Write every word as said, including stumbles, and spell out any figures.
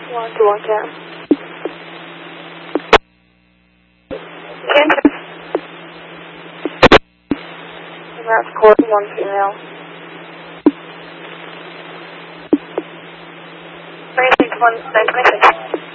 One to one cam. Kansas. That's court, one female. twenty-six, one, nine twenty-six.